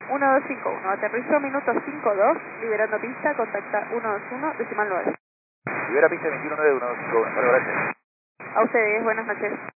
1251, aterrizó minuto 52, liberando pista, contacta 121, decimal 9. Libera pista 219, 1251, gracias. A ustedes, buenas noches.